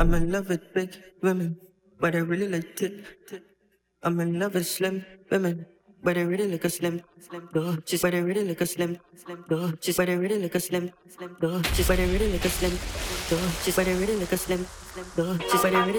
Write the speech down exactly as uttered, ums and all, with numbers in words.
I'm in love with big women, but I really like tit. I'm in love with slim women, but I really like a slim. Duh, she's but I really like a slim. Duh, she's but I really like a slim. Duh, she's but I really like a slim. Duh, she's but I really like a slim. Duh, she's but I really